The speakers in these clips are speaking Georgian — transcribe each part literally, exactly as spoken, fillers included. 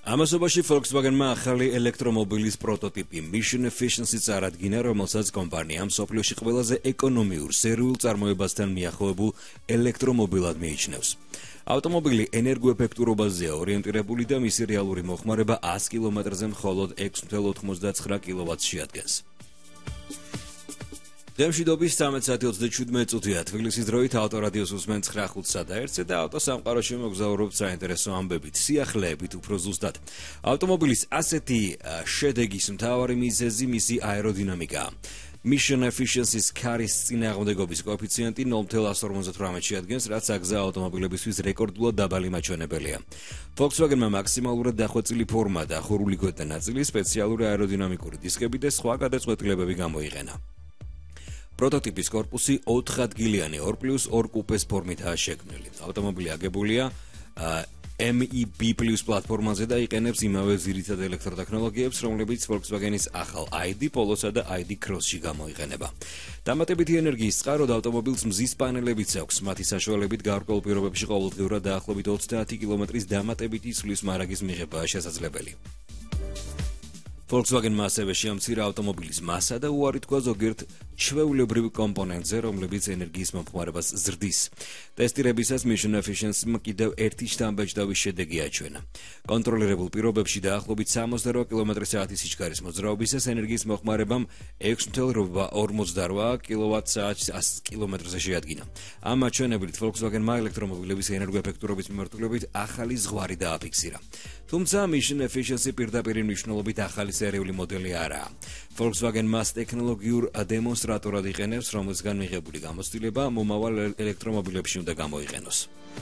ამასობაში Volkswagen-მა ახალი ელექტრომობილის პროტოტიპი Mission Efficiency წარადგინა, რომელსაც კომპანიამ მსოფლიოში ყველაზე ეკონომიურ სერიულ წარმოებასთან მიახლოებულ ელექტრომობილად მიიჩნევს. ავტომობილი ენერგოეფექტურობაზეა ორიენტირებული და მისი რეალური მოხმარება ას კილომეტრზე მხოლოდ ექვსი ათეული ოცდაათი კილოვატს შეადგენს. Დღემშვიდობის ცხრამეტი საათი ოცდაშვიდი წუთია თბილისის დროით ავტორადიოს უსმენთ ცხრა ხუთსა და ერთზე და ავტოსამყაროში მოგზაურობთ საინტერესო ამბებით, სიახლეებით უფრო ზუსტად. ავტომობილის ასეთი შედეგის მთავარი მიზეზი მისი აეროდინამიკაა. Mission Efficiency-ს ქარის წინააღმდეგობის კოეფიციენტი ნულ ათას ორმოცდათვრამეტი შეადგენს, რაც აგზა ავტომობილებისთვის რეკორდულად დაბალი მაჩვენებელია. Volkswagen-მა მაქსიმალურად დახვეწილი ფორმა და ხურული ქვედა ნაწილი, სპეციალური აეროდინამიკური დისკები და სხვა გადაწყვეტილებები გამოიყენა. პროტოტიპის корпуსი ოთხადგილიანი ორ პლუს ორ კუპეს ფორმითაა შექმნილი. ავტომობილი აგებულია ემ ი ბი პლუს პლატფორმაზე და იყენებს იმავე ძირითად ელექტროტექნოლოგიებს, რომლებიც Volkswagen-ის ახალ აი დი Polo-სა და აი დი Cross-ში გამოიყენება. დამატებითი ენერგიის წყაროდ ავტომობილს მზის პანელებიც აქვს, მათი საშუალებით გარკვეულ პირობებში ყოველდღიურად დაახლოებით ოცდაათი კილომეტრის დამატებითი ცვლის მარაგის მიღებაა შესაძლებელი. Volkswagen-მა ასევე შეამცირა ავტომობილის მასა და უარი თქვა ზოგიერთ ჩვეულებრივ კომპონენტზე, რომლებიც ენერგიის მომხმარებას ზრდის. ტესტირებისას Mission Efficiency-მა კიდევ ერთი შთამბეჭდავის შედეგი აჩვენა. კონტროლირებულ პირობებში დაახლოებით სამოცდარვა კილომეტრი საათის სიჩქარის მოძრაობისას ენერგიის მოხმარებამ ექვსი ათეული ორმოცდარვა კილოვატ-საათს ას კილომეტრზე შეადგინა. ამ მაჩვენებლით Volkswagen-მა ელექტრომობილების ენერგოეფექტურობის მიმართულებით ახალი ზღვარი დააფიქსირა. თუმცა Mission Efficiency პირდაპირ მნიშვნელობით ახალი სერიული მოდელი არაა. Volkswagen მას ტექნოლოგიურ დემონსტრატორად იყენებს, რომელზეც მიღებული გამოცდილება მომავალ ელექტრომობილებში უნდა გამოიყენოს.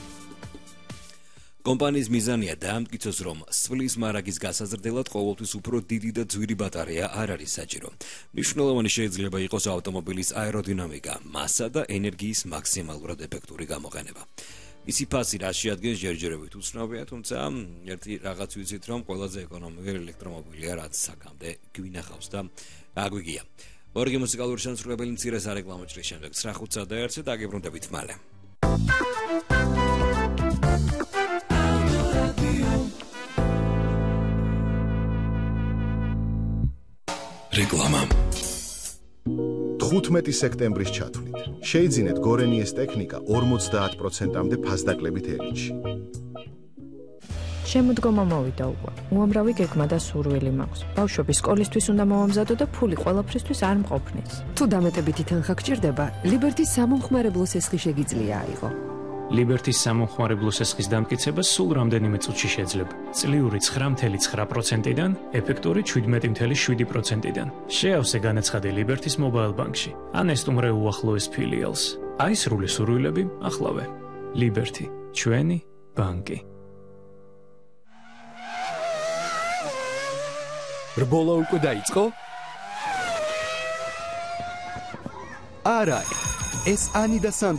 კომპანიის მიზანია დაამტკიცოს, რომ სვლის მარაგის გასაზრდელად ყოველთვის უფრო დიდი და ძვირი ბატარეა არ არის საჭირო. მნიშვნელოვანი შეიძლება იყოს ავტომობილის აეროდინამიკა, მასა და ენერგიის მაქსიმალურად ეფექტური გამოყენება. ისი ფასი რა შეადგენს ჯერჯერობით უცნობია, თუმცა ერთი რაღაც ვიცით, რომ ყველაზე ეკონომიური ელექტრომობილია, რაც აქამდე გვინახავს და აგვიგია. ორგი მუსიკალური შემსრულებელი მცირე სარეკლამო ჭრის შემდეგ ცხრა ხუთსა და ერთზე დაგიბრუნდებით მალე. რეკლამა თხუთმეტი სექტემბრის ჩათვლით შეიძინეთ გორენიეს ტექნიკა ორმოცდაათ პროცენტამდე ფასდაკლებით ელინში. შემოდგომა მოვიდა უკვე. უამრავი გეგმა და სურვილი მაქვს. ბავშვები სკოლისთვის უნდა მოვამზადო და ფული ყველაფრისთვის არ მყოფნის. თუ დამეტებითი თანხა გჭირდება, ლიბერტის სამომხმარებლო სესხი შეგიძლია აიღო. ლიბერტის სამომხმარებლო სესხის დამტკიცება სულ რამდენიმე წუთში შეძლებ. წლიური ცხრა ათეული ცხრა პროცენტიდან, ეფექტური შვიდმეტი ათეული შვიდი პროცენტიდან. შეავსე განაცხადი ლიბერტის მობაილ ბანკში. ან ესტუმრე უახლოეს ფილიალს. აისრულე სურვილები ახლავე. ლიბერტი, ჩვენი ბანკი. რბოლა უკვე დაიწყო? არა, ეს ანი და